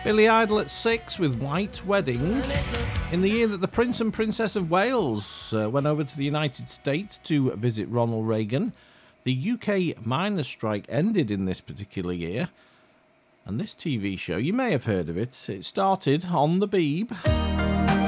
Billy Idol at 6 with White Wedding. In the year that the Prince and Princess of Wales went over to the United States to visit Ronald Reagan, the UK miners' strike ended in this particular year. And this TV show, you may have heard of it. It started on the Beeb.